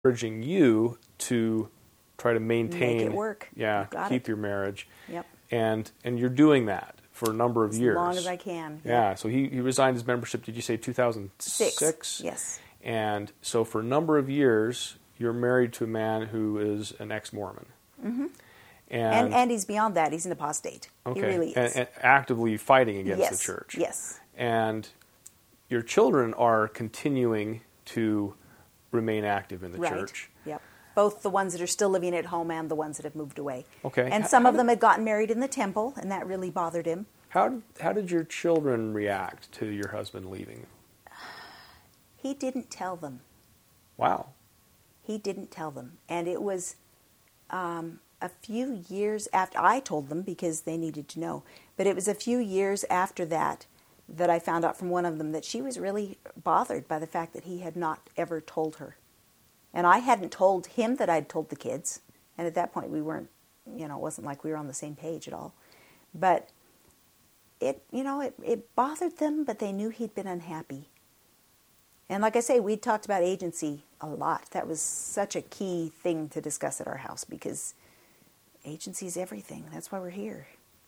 encouraging you to try to maintain, make it work. Yeah, keep it. your marriage. Yep. And you're doing that for a number of years. As long as I can. Yeah. So he resigned his membership, did you say 2006? Yes. And so for a number of years, you're married to a man who is an ex-Mormon. Mm-hmm. And he's beyond that. He's an apostate. Okay. He really is. And actively fighting against yes. the church. Yes. And your children are continuing to remain active in the church. Yep. Both the ones that are still living at home and the ones that have moved away. Okay. And some of them had gotten married in the temple, and that really bothered him. How did your children react to your husband leaving? He didn't tell them. Wow. He didn't tell them. And it was a few years after, I told them because they needed to know, but it was a few years after that I found out from one of them that she was really bothered by the fact that he had not ever told her. And I hadn't told him that I'd told the kids. And at that point we weren't, it wasn't like we were on the same page at all. But it bothered them, but they knew he'd been unhappy. And like I say, we talked about agency a lot. That was such a key thing to discuss at our house because agency is everything. That's why we're here.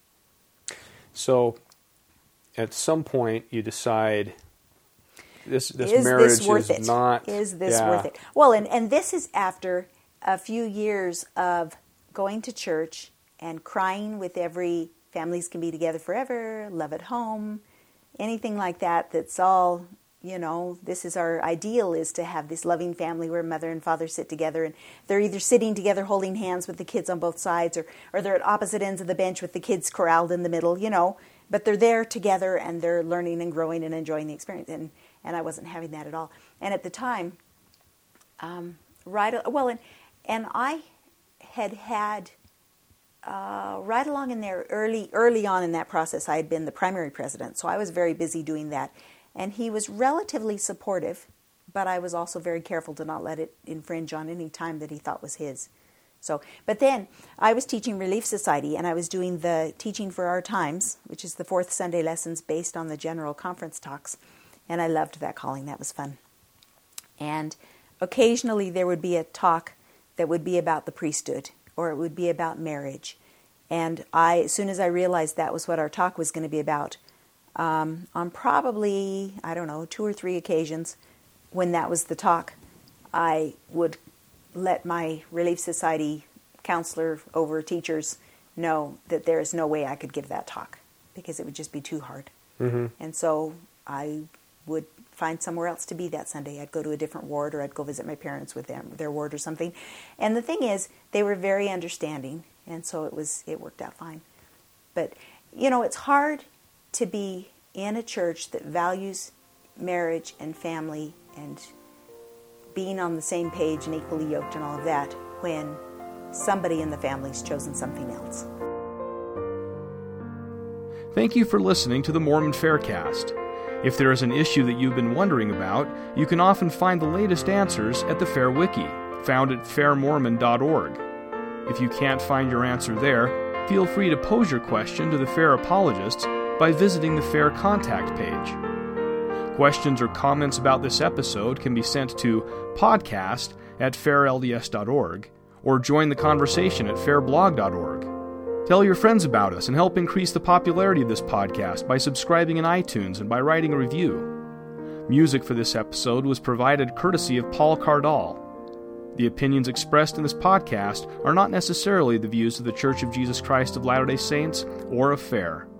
So at some point you decide this marriage is worth it? Not... Is this worth it? Well, and this is after a few years of going to church and crying with every families can be together forever, love at home, anything like that. That's all, this is our ideal, is to have this loving family where mother and father sit together and they're either sitting together holding hands with the kids on both sides or they're at opposite ends of the bench with the kids corralled in the middle, but they're there together and they're learning and growing and enjoying the experience. And I wasn't having that at all. And at the time, and I had right along in there, early on in that process, I had been the primary president, so I was very busy doing that. And he was relatively supportive, but I was also very careful to not let it infringe on any time that he thought was his. But then I was teaching Relief Society, and I was doing the Teaching for Our Times, which is the 4th Sunday lessons based on the General Conference talks. And I loved that calling. That was fun. And occasionally there would be a talk that would be about the priesthood, or it would be about marriage. And as soon as I realized that was what our talk was going to be about, on probably, 2 or 3 occasions when that was the talk, I would let my Relief Society counselor over teachers know that there is no way I could give that talk because it would just be too hard. Mm-hmm. And so I would find somewhere else to be that Sunday. I'd go to a different ward, or I'd go visit my parents with their ward or something. And the thing is, they were very understanding, and so it worked out fine. But, it's hard to be in a church that values marriage and family and being on the same page and equally yoked and all of that when somebody in the family's chosen something else. Thank you for listening to the Mormon Faircast. If there is an issue that you've been wondering about, you can often find the latest answers at the Fair Wiki, found at fairmormon.org. If you can't find your answer there, feel free to pose your question to the Fair apologists by visiting the Fair contact page. Questions or comments about this episode can be sent to podcast@fairlds.org or join the conversation at fairblog.org. Tell your friends about us and help increase the popularity of this podcast by subscribing in iTunes and by writing a review. Music for this episode was provided courtesy of Paul Cardall. The opinions expressed in this podcast are not necessarily the views of the Church of Jesus Christ of Latter-day Saints or of Fair.